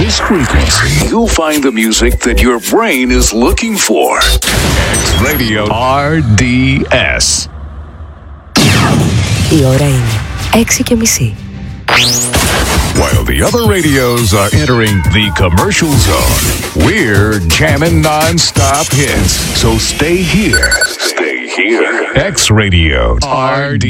this frequency, you'll find the music that your brain is looking for. X Radio RDS. Η ώρα είναι 6:30. While the other radios are entering the commercial zone, we're jamming non-stop hits. So stay here. Stay here. X Radio RD.